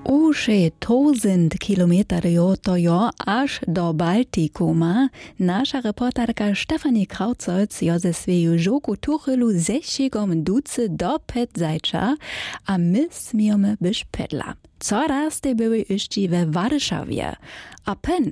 Už 1000 kilometrów to jo aż do Baltiku ma nasza reporterka Stefanie Krautzolc jo ze swojej żoku tuchylu zeszłym ducy do Pedzajcza, a my smiemy byś pedla. Coraz te były jeszcze we Warszawie. A pen?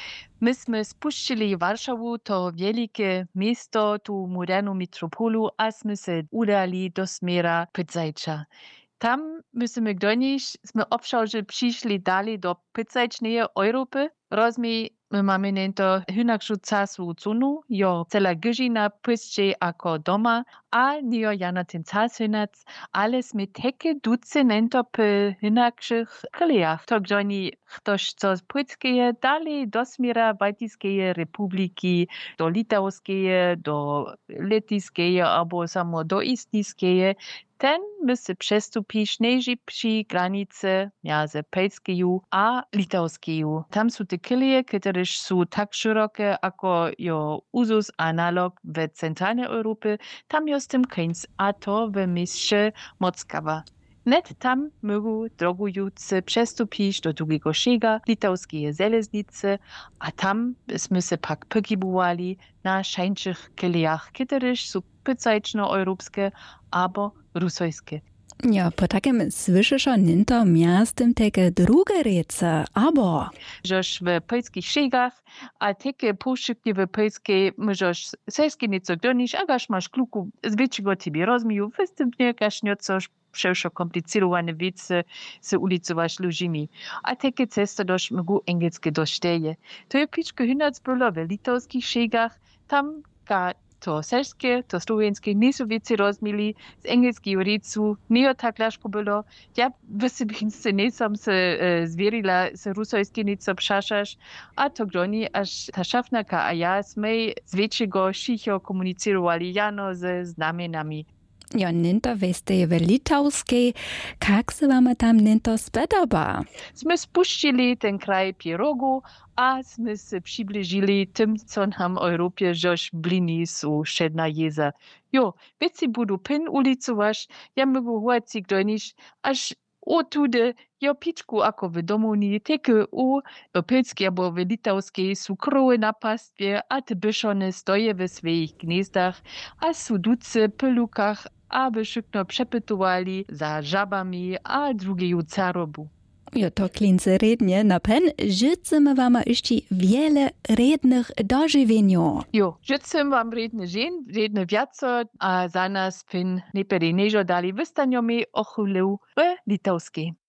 Myśmy spuścili Warszawu, to wielkie miasto, tu moderną metropolu, a jsme se udali do smiera Pedzajcza. Tam myśmy gdyś sme obszarze przyszli dalej do Pedzajcznej Europy. My mamy nento hynakšu casu cunu, jo cela gyžina pysče ako doma, a nio jana ten cas hynac, ale sme teke duce nento p hynakšich kliach. To gdoni ktoś co z Pryckeje dalej do smiera Baltijskeje republiki, do Litauwskeje, do Litijskeje, albo samo do Istniskeje, ten my se přestupiš neži při granice między Polskeju a Litauwskeju. Tam są te kylie, które są tak szerokie, jako jo uzus analog w centralnej Europie, tam jest tym koniec, a to w mieście Mockawa. Net tam mogą drogujący przestupić do drugiego szega litauskiej żeleznicy, a tam byśmy se pak pogibowali na szańczych kyliach, które są pycajczno-europejskie albo rusojskie. Ja, po takim słyszysz ninto miastem takie drugie rece, abo... Żeż w polskich szegach, a takie poszczyknie w polskiej możesz sejskie nieco gdonisz, a gaż masz kluku z większego tobie rozmiju, występnie gaż nieco przeszło komplikowane wiece z ulicowasz ludźmi. A takie cesty dość mogą angielskie doszteje. To je piczko hynac było w litowskich szegach, tam to selskie, to słowenskie nie są więcej rozmili, z angielskiego rycu nie tak łatwo było. Ja wysybince nie sam se zwierila, se rusojskie nieco przaszasz, a to gdoni, aż ta szafnaka a ja sme z większego szicho komunicowali jano ze znamienami. Ja, ninto weste w litauskiej, jak se wam tam ninto spodoba? Sme spuścili ten kraj pierogu, a sme se przybliżyli tym, co nam w Europie żoś blini są szedna jeza. Jo, wieci budu pin ulicowasz, ja mogę huaci gdonisz, aż otude jo piczku ako w domowni, teke w Polskiej albo w Litauskiej są krowy na pastwie, a te byszone stoje w swoich gniezdach, a są duce po lukach, aby szybko przepytowali za żabami a drugiego carobu. Ja, to klince rednie na pen, życzymy wam jeszcze wiele rednych dożywieniów. Jo, życzymy wam redne wiaco, a za nas pin nie pery nežo dali wystaniomi ochulew w Litauskiej.